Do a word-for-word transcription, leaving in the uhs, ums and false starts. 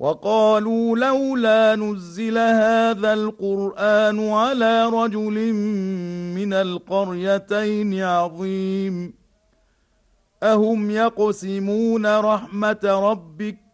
وقالوا لولا نزل هذا القرآن على رجل من القريتين عظيم أهم يقسمون رحمة ربك